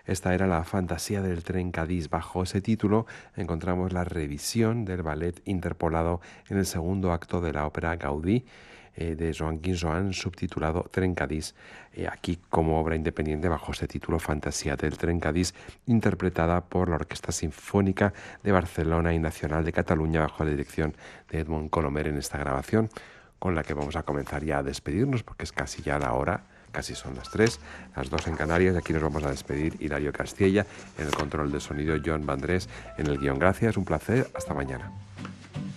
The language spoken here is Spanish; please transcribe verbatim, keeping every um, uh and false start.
Esta era la Fantasía del Trencadís. Bajo ese título encontramos la revisión del ballet interpolado en el segundo acto de la ópera Gaudí eh, de Joaquín Joan, subtitulado Trencadís, eh, aquí como obra independiente bajo ese título Fantasía del Trencadís, interpretada por la Orquesta Sinfónica de Barcelona y Nacional de Cataluña bajo la dirección de Edmond Colomer en esta grabación, con la que vamos a comenzar ya a despedirnos porque es casi ya la hora. Casi son las tres, las dos en Canarias, y aquí nos vamos a despedir. Hilario Castilla, en el control de sonido John Vandrés, en el guión. Gracias, un placer, hasta mañana.